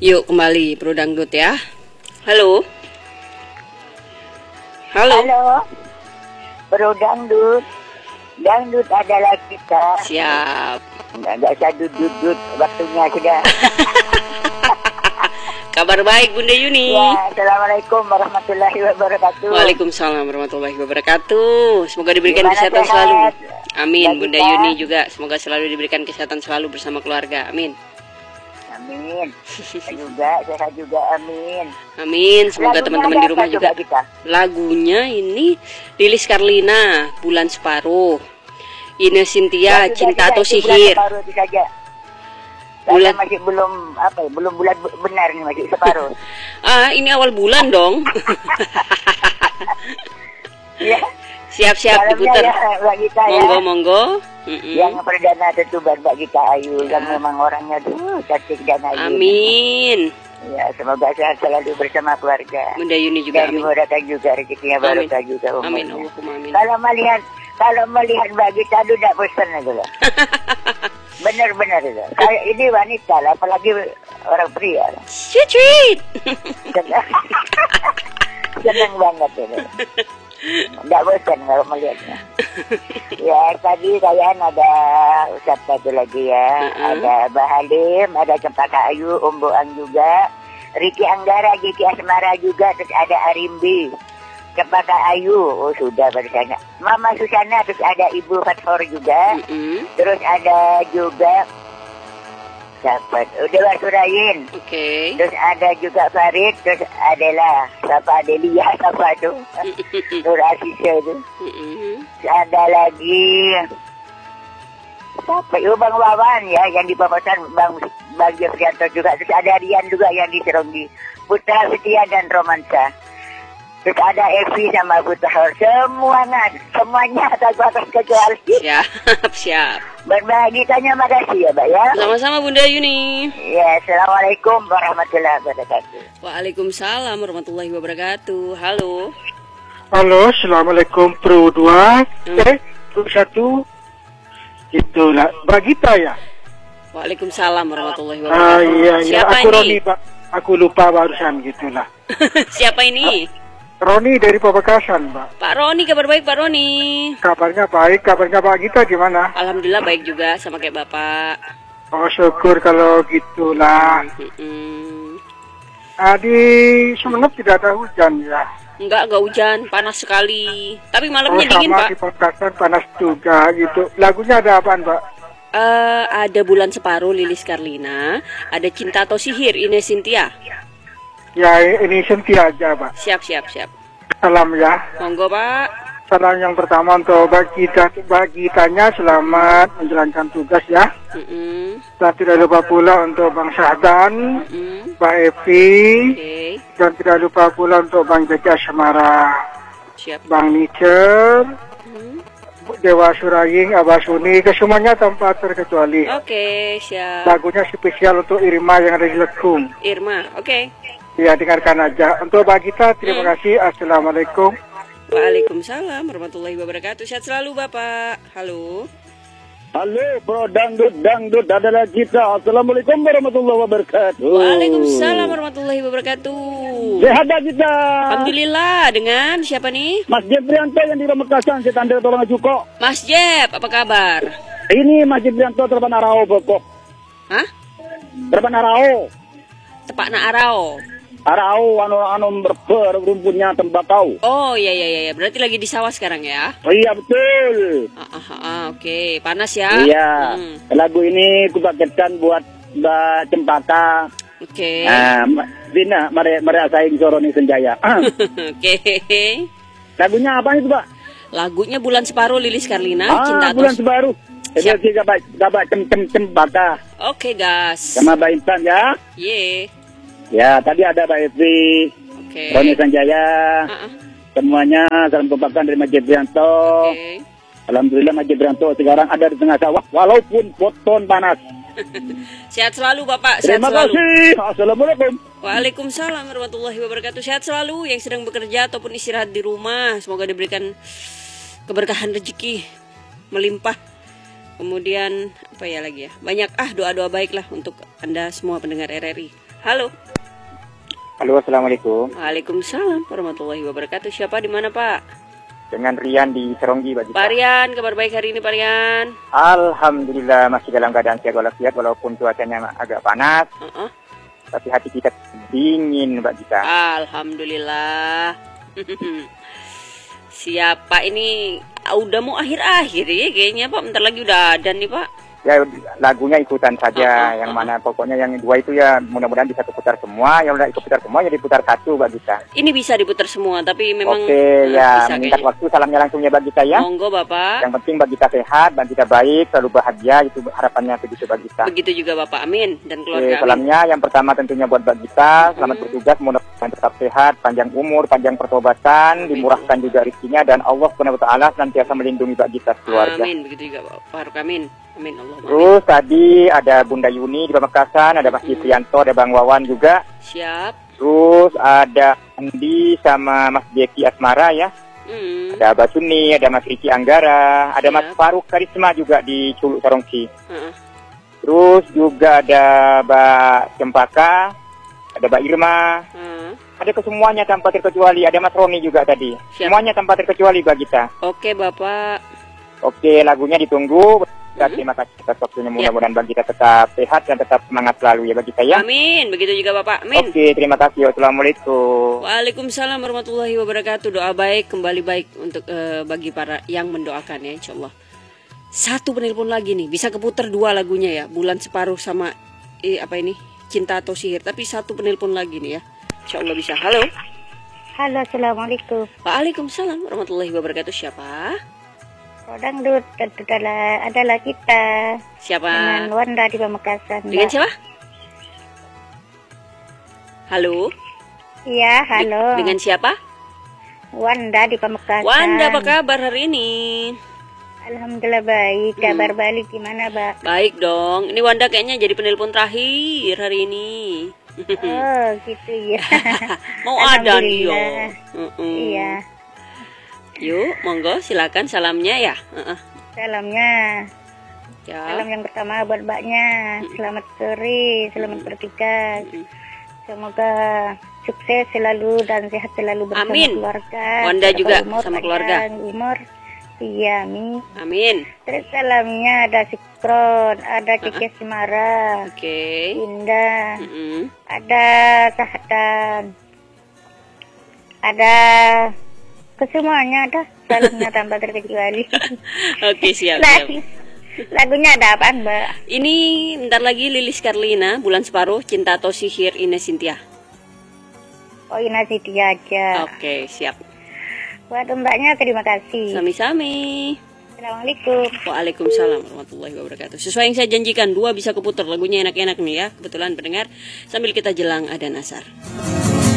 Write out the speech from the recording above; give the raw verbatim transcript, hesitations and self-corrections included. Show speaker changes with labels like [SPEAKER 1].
[SPEAKER 1] Yuk kembali Bro Dangdut ya. Halo. Halo.
[SPEAKER 2] Halo. Bro Dangdut. Dangdut adalah kita.
[SPEAKER 1] Siap.
[SPEAKER 2] Enggak usah dudut-dudut, waktunya sudah.
[SPEAKER 1] Kabar baik Bunda Yuni.
[SPEAKER 2] Ya, Assalamualaikum warahmatullahi wabarakatuh.
[SPEAKER 1] Waalaikumsalam warahmatullahi wabarakatuh. Semoga diberikan
[SPEAKER 2] Gimana
[SPEAKER 1] kesehatan
[SPEAKER 2] sehat?
[SPEAKER 1] selalu. Amin.
[SPEAKER 2] Bagi
[SPEAKER 1] Bunda
[SPEAKER 2] kita.
[SPEAKER 1] Yuni juga semoga selalu diberikan kesehatan selalu bersama keluarga. Amin.
[SPEAKER 2] Amin. Saya juga, sehat juga, amin.
[SPEAKER 1] Amin. Semoga
[SPEAKER 2] Lagunya
[SPEAKER 1] teman-teman
[SPEAKER 2] ada
[SPEAKER 1] di rumah
[SPEAKER 2] apa
[SPEAKER 1] juga.
[SPEAKER 2] coba kita?
[SPEAKER 1] Lagunya ini Lilis Karlina, Bulan Separuh. Ine Cynthia,
[SPEAKER 2] Sudah,
[SPEAKER 1] Cinta
[SPEAKER 2] sudah,
[SPEAKER 1] atau
[SPEAKER 2] itu bulan
[SPEAKER 1] Sihir.
[SPEAKER 2] separuh itu saja.
[SPEAKER 1] Bulan.
[SPEAKER 2] Saya masih belum apa ya, belum bulan bu- benar nih, masih separuh.
[SPEAKER 1] Ah, ini awal bulan dong.
[SPEAKER 2] Ya.
[SPEAKER 1] Siap-siap
[SPEAKER 2] Dalamnya
[SPEAKER 1] diputar.
[SPEAKER 2] ya, Mbak Gita ya.
[SPEAKER 1] Monggo, monggo. Mm-mm.
[SPEAKER 2] Yang perdana tentu Mbak Gita Ayu,
[SPEAKER 1] Ya.
[SPEAKER 2] yang memang orangnya tuh cantik dan ayu.
[SPEAKER 1] Amin.
[SPEAKER 2] Ya, semoga sehat selalu bersama keluarga.
[SPEAKER 1] Bunda Yuni juga
[SPEAKER 2] Dan
[SPEAKER 1] amin.
[SPEAKER 2] dimudahkan juga rezekinya,
[SPEAKER 1] Amin.
[SPEAKER 2] barokah juga
[SPEAKER 1] Amin.
[SPEAKER 2] umurnya.
[SPEAKER 1] Allahumma amin.
[SPEAKER 2] Kalau melihat kalau melihat Mbak Gita itu tidak bosan itu loh. Benar-benar itu. Kayak ini wanita lah, apalagi orang pria.
[SPEAKER 1] Sweet sweet.
[SPEAKER 2] Senang, senang banget itu. Tidak bosan kalau melihatnya. Ya, tadi kalian ada Ustaz satu lagi ya.
[SPEAKER 1] Uh-uh.
[SPEAKER 2] Ada Mbak Halim, ada Cempaka Ayu, Om Boang juga. Riki Anggara, Gigi Asmara juga. Terus ada Arimbi, Cempaka Ayu. Oh, sudah bersana. Mama Susana, terus ada Ibu Fathor juga.
[SPEAKER 1] Mm-mm.
[SPEAKER 2] Terus ada juga siapa? Dewa Surayin.
[SPEAKER 1] Oke.
[SPEAKER 2] Terus ada juga Farid, terus adalah siapa Adelia, siapa itu? Nur Asisya itu.
[SPEAKER 1] Mm-mm.
[SPEAKER 2] Terus ada lagi siapa? Itu Bang Wawan ya, yang di Papasan, Bang Bang Jefrianto juga. Terus ada Rian juga yang di Seronggi. Putra Setia dan Romansa. Terus ada Evi sama Putahor. Semuanya, semuanya tanpa kecuali.
[SPEAKER 1] Siap, siap.
[SPEAKER 2] Berbagi tanya, makasih ya, Mbak ya.
[SPEAKER 1] Sama-sama Bunda Yuni.
[SPEAKER 2] Ya, Assalamualaikum warahmatullahi wabarakatuh.
[SPEAKER 1] Waalaikumsalam warahmatullahi wabarakatuh. Halo.
[SPEAKER 3] Halo, Assalamualaikum Pro dua,
[SPEAKER 1] Hmm.
[SPEAKER 3] eh, Pro satu, itulah, Mbak Gita ya?
[SPEAKER 1] Waalaikumsalam warahmatullahi
[SPEAKER 3] Ah
[SPEAKER 1] wabarakatuh.
[SPEAKER 3] iya, iya,
[SPEAKER 1] Siapa
[SPEAKER 3] aku
[SPEAKER 1] ini?
[SPEAKER 3] Roni Pak, aku lupa barusan gitulah.
[SPEAKER 1] Siapa ini?
[SPEAKER 3] Roni dari Pamekasan Mbak,
[SPEAKER 1] Pak Roni, kabar baik Pak Roni.
[SPEAKER 3] kabarnya baik, kabarnya Mbak Gita gimana?
[SPEAKER 1] Alhamdulillah baik juga sama kayak Bapak.
[SPEAKER 3] Oh syukur kalau gitulah.
[SPEAKER 1] Mm-mm.
[SPEAKER 3] Ah, di Sumeneb tidak ada hujan ya?
[SPEAKER 1] Enggak, enggak hujan, panas sekali. Tapi
[SPEAKER 3] Oh
[SPEAKER 1] malamnya dingin
[SPEAKER 3] sama
[SPEAKER 1] Pak.
[SPEAKER 3] di Pamekasan panas juga gitu. Lagunya ada apaan Mbak?
[SPEAKER 1] Eh, ada Bulan Separuh Lilis Karlina, ada Cinta atau Sihir Ine Cynthia.
[SPEAKER 3] Ya ini Cynthia aja Mbak.
[SPEAKER 1] Siap, siap, siap.
[SPEAKER 3] Salam ya.
[SPEAKER 1] Monggo Pak.
[SPEAKER 3] Salam yang pertama untuk Mbak Gita, Mbak Gitanya selamat menjalankan tugas ya.
[SPEAKER 1] Mm-mm.
[SPEAKER 3] Dan tidak lupa pula untuk Bang Syahdan,
[SPEAKER 1] Mm-mm.
[SPEAKER 3] Mbak Evi,
[SPEAKER 1] Oke,
[SPEAKER 3] dan tidak lupa pula untuk Bang Jaja Semara,
[SPEAKER 1] siap.
[SPEAKER 3] Bang Nicer,
[SPEAKER 1] Mm.
[SPEAKER 3] Dewa Suraying, Abah Suni, kesemuanya tanpa terkecuali.
[SPEAKER 1] Oke, siap.
[SPEAKER 3] Lagunya spesial untuk Irma yang ada di Lekung.
[SPEAKER 1] Irma, oke.
[SPEAKER 3] Ya, dengarkan aja. Untuk Mbak Gita, terima kasih. Assalamualaikum.
[SPEAKER 1] Waalaikumsalam warahmatullahi wabarakatuh. Sehat selalu Bapak. Halo.
[SPEAKER 4] Halo, Bro Dangdut, Dangdut adalah kita. Assalamualaikum warahmatullahi wabarakatuh.
[SPEAKER 1] Waalaikumsalam warahmatullahi wabarakatuh.
[SPEAKER 4] Sehat dah kita.
[SPEAKER 1] Alhamdulillah. Dengan siapa nih?
[SPEAKER 4] Mas Jeprianto yang di Pamekasan, saya tanda tolong Cuko.
[SPEAKER 1] Mas Jeb, apa kabar?
[SPEAKER 4] Ini Mas Jeprianto terban arao pokok.
[SPEAKER 1] Hah?
[SPEAKER 4] Terban arao.
[SPEAKER 1] Tepak na arao.
[SPEAKER 4] Arao anu anu berper rumputnya tembakau.
[SPEAKER 1] Oh iya iya iya, berarti lagi di sawah sekarang ya?
[SPEAKER 4] Oh, iya betul.
[SPEAKER 1] Ah, ah, ah, ah, oke, panas ya?
[SPEAKER 4] Iya.
[SPEAKER 1] Hmm,
[SPEAKER 4] Lagu ini kupaketkan buat Mbak Cempaka.
[SPEAKER 1] Oke.
[SPEAKER 4] Nah, Bina, mari mari saing Soroni Senjaya.
[SPEAKER 1] Oke.
[SPEAKER 4] Lagunya apa itu, Pak?
[SPEAKER 1] Lagunya Bulan Separuh Lilis Karlina,
[SPEAKER 4] Ah,
[SPEAKER 1] Cinta atau
[SPEAKER 4] bulan sebaru.
[SPEAKER 1] Siap.
[SPEAKER 4] Jadi gabak gabak cem cem cempaka
[SPEAKER 1] Oke, gas.
[SPEAKER 4] sama Mbak Intan ya.
[SPEAKER 1] Ye.
[SPEAKER 4] Ya, tadi ada Mbak Evi,
[SPEAKER 1] Oke.
[SPEAKER 4] Roni Sanjaya,
[SPEAKER 1] Ah, ah,
[SPEAKER 4] semuanya salam kompakan dari Mas Jebrianto.
[SPEAKER 1] Oke.
[SPEAKER 4] Alhamdulillah Mas Jebrianto sekarang ada di tengah sawah walaupun poton panas.
[SPEAKER 1] Sehat selalu Bapak, sehat
[SPEAKER 4] Terima
[SPEAKER 1] selalu.
[SPEAKER 4] kasih. Assalamualaikum.
[SPEAKER 1] Waalaikumsalam warahmatullahi wabarakatuh. Sehat selalu yang sedang bekerja ataupun istirahat di rumah. Semoga diberikan keberkahan rezeki melimpah. Kemudian apa ya lagi ya? Banyak ah doa-doa baiklah untuk Anda semua pendengar R R I. Halo.
[SPEAKER 5] Halo, assalamualaikum.
[SPEAKER 1] Waalaikumsalam warahmatullahi wabarakatuh. Siapa di mana Pak?
[SPEAKER 5] Dengan Rian di Seronggi, Mbak Gita.
[SPEAKER 1] Pak Rian, kabar baik hari ini Pak Rian?
[SPEAKER 5] Alhamdulillah masih dalam keadaan sehat walafiat walaupun cuacanya agak panas.
[SPEAKER 1] Uh-uh.
[SPEAKER 5] Tapi hati kita dingin, Mbak Gita.
[SPEAKER 1] Alhamdulillah. Siapa ini? Ah, udah mau akhir-akhir ya kayaknya Pak. Bentar lagi udah ada nih Pak.
[SPEAKER 5] Ya lagunya ikutan saja,
[SPEAKER 1] uh, uh,
[SPEAKER 5] yang
[SPEAKER 1] uh,
[SPEAKER 5] mana pokoknya yang dua itu ya mudah-mudahan bisa keputar semua, yang udah ikut putar semua ya diputar satu, Mbak Gita.
[SPEAKER 1] Ini bisa diputar semua, tapi memang
[SPEAKER 5] Oke,
[SPEAKER 1] uh,
[SPEAKER 5] ya
[SPEAKER 1] bisa
[SPEAKER 5] minta
[SPEAKER 1] kayaknya.
[SPEAKER 5] waktu salamnya langsungnya Mbak Gita ya.
[SPEAKER 1] Monggo Bapak.
[SPEAKER 5] Yang penting Mbak Gita sehat, Mbak Gita baik, selalu bahagia, itu harapannya begitu Mbak Gita.
[SPEAKER 1] Begitu juga Bapak, amin, dan
[SPEAKER 5] Oke,
[SPEAKER 1] keluarga amin.
[SPEAKER 5] salamnya yang pertama tentunya buat Mbak Gita, selamat
[SPEAKER 1] Hmm.
[SPEAKER 5] bertugas, mudah-mudahan tetap sehat, panjang umur, panjang pertobatan,
[SPEAKER 1] Amin.
[SPEAKER 5] dimurahkan juga rezekinya, dan Allah subhanahu wa taala senantiasa melindungi Mbak Gita keluarga.
[SPEAKER 1] Amin, begitu juga Bapak. Amin. Amin Allah.
[SPEAKER 5] Terus tadi ada Bunda Yuni di Pamekasan, ada Mas
[SPEAKER 1] Hmm.
[SPEAKER 5] Yusrianto, ada Bang Wawan juga.
[SPEAKER 1] Siap.
[SPEAKER 5] Terus ada Andi sama Mas Jeki Asmara ya.
[SPEAKER 1] Hmm.
[SPEAKER 5] Ada Abah Suni, ada Mas Riki Anggara, ada Mas
[SPEAKER 1] Siap.
[SPEAKER 5] Faruk Karisma juga di Culuk Sarongsi.
[SPEAKER 1] Uh-uh.
[SPEAKER 5] Terus juga ada Mbak Cempaka, ada Mbak Irma,
[SPEAKER 1] Uh.
[SPEAKER 5] ada kesemuanya tanpa terkecuali, ada Mas Roni juga tadi.
[SPEAKER 1] Siap.
[SPEAKER 5] Semuanya tanpa terkecuali Mbak Gita.
[SPEAKER 1] Oke Bapak.
[SPEAKER 5] Oke, lagunya ditunggu.
[SPEAKER 1] Hmm.
[SPEAKER 5] Terima kasih atas waktunya,
[SPEAKER 1] Ya.
[SPEAKER 5] mudah-mudahan Mbak Gita tetap sehat dan tetap semangat selalu ya Mbak Gita ya.
[SPEAKER 1] Amin, begitu juga Bapak. Amin.
[SPEAKER 5] Oke, terima kasih. Wassalamualaikum.
[SPEAKER 1] Waalaikumsalam warahmatullahi wabarakatuh. Doa baik kembali baik untuk eh, bagi para yang mendoakan ya insyaallah. Satu penelpon lagi nih, bisa keputar dua lagunya ya. Bulan Separuh sama eh, apa ini? Cinta atau Sihir. Tapi satu penelpon lagi nih ya. Insyaallah bisa. Halo.
[SPEAKER 6] Halo, assalamualaikum.
[SPEAKER 1] Waalaikumsalam warahmatullahi wabarakatuh. Siapa?
[SPEAKER 6] Dangdut adalah adalah kita
[SPEAKER 1] Siapa?
[SPEAKER 6] dengan Wanda di Pamekasan.
[SPEAKER 1] Dengan
[SPEAKER 6] Mbak.
[SPEAKER 1] siapa? Halo.
[SPEAKER 6] Iya,
[SPEAKER 1] Di-
[SPEAKER 6] halo.
[SPEAKER 1] dengan siapa?
[SPEAKER 6] Wanda di Pamekasan.
[SPEAKER 1] Wanda, apa kabar hari ini?
[SPEAKER 6] Alhamdulillah baik. Kabar balik gimana, Mbak?
[SPEAKER 1] Baik dong. Ini Wanda kayaknya jadi penelpon terakhir hari ini.
[SPEAKER 6] Oh, gitu ya.
[SPEAKER 1] Mau ada nih yo.
[SPEAKER 6] Alhamdulillah.
[SPEAKER 1] Mm-mm.
[SPEAKER 6] Iya.
[SPEAKER 1] Yuk, monggo silakan salamnya ya. Heeh.
[SPEAKER 6] Salamnya.
[SPEAKER 1] Ya.
[SPEAKER 6] Salam yang pertama buat Mbaknya. Selamat sore, selamat bertugas. Semoga sukses selalu dan sehat selalu bersama
[SPEAKER 1] Amin.
[SPEAKER 6] keluarga.
[SPEAKER 1] Wanda
[SPEAKER 6] Serta
[SPEAKER 1] juga
[SPEAKER 6] umur,
[SPEAKER 1] sama keluarga.
[SPEAKER 6] panjang Umur. Iya, amin.
[SPEAKER 1] Amin.
[SPEAKER 6] Terus salamnya ada Sikron, ada Kiki Semara,
[SPEAKER 1] Oke.
[SPEAKER 6] Indah,
[SPEAKER 1] Mm-mm.
[SPEAKER 6] ada Sahatan, ada kesemuanya ada salamnya tanpa terkecuali.
[SPEAKER 1] Oke, siap, siap.
[SPEAKER 6] Lagu, lagunya ada apaan, Mbak?
[SPEAKER 1] Ini bentar lagi Lilis Karlina, Bulan Separuh, Cinta atau Sihir, Ines Cynthia.
[SPEAKER 6] Oh, Ina Siti aja.
[SPEAKER 1] Oke, siap.
[SPEAKER 6] Buat Mbaknya terima kasih.
[SPEAKER 1] Sami-sami.
[SPEAKER 6] Assalamualaikum.
[SPEAKER 1] Waalaikumsalam warahmatullahi wabarakatuh. Sesuai yang saya janjikan, dua bisa keputar lagunya enak-enak nih ya. Kebetulan pendengar, sambil kita jelang adzan asar.